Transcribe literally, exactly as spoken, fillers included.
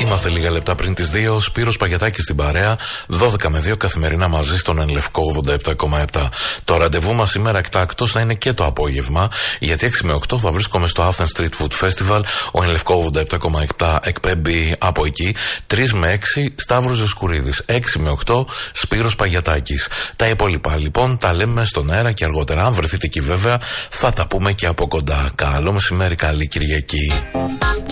Είμαστε λίγα λεπτά πριν τις δύο. Σπύρος Παγιατάκης στην παρέα. δώδεκα με δύο καθημερινά μαζί στον Εν Λευκό ογδόντα επτά κόμμα επτά. Το ραντεβού μας σήμερα εκτάκτος θα είναι και το απόγευμα, γιατί έξι με οκτώ θα βρίσκομαι στο Athens Street Food Festival. Ο Εν Λευκό ογδόντα επτά κόμμα επτά εκπέμπει από εκεί. τρεις με έξι Σταύρος Ζεσκουρίδης. έξι με οκτώ Σπύρος Παγιατάκης. Τα υπόλοιπα λοιπόν τα λέμε στον αέρα και αργότερα. Αν βρεθείτε εκεί βέβαια θα τα πούμε και από κοντά. Καλό μεσημέρι, καλή Κυριακή.